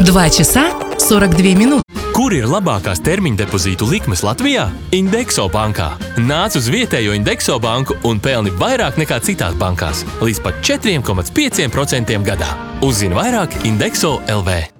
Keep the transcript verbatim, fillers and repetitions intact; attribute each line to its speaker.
Speaker 1: два часа сорок две минуты.
Speaker 2: Kur ir labākās termiņa depozītu likmes Latvijā? Indexo bankā. Nāc uz vietējo Indexo banku un pelni vairāk nekā citās bankās. Līdz pat četri komats pieci procenti gadā. Uzzini vairāk Indexo L V.